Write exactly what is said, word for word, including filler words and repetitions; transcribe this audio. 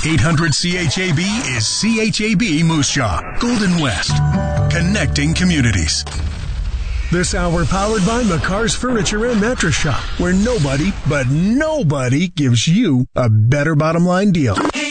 eight hundred C H A B is C H A B Moose Jaw, Golden West, connecting communities. This hour powered by McCarr's Furniture and Mattress Shop, where nobody, but nobody gives you a better bottom line deal.